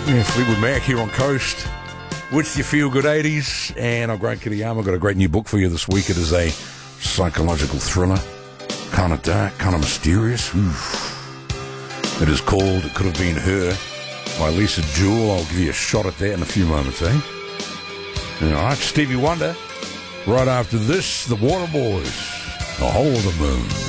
Yeah, Fleetwood Mac here on Coast with your feel-good 80s. And I'm Grant Kitayama. I've got a great new book for you this week. It is a psychological thriller. Kind of dark, kind of mysterious. Oof. It is called It Could Have Been Her by Lisa Jewell. I'll give you a shot at that in a few moments, eh? All right, Stevie Wonder. Right after this, the Waterboys. A Hole of the Moon.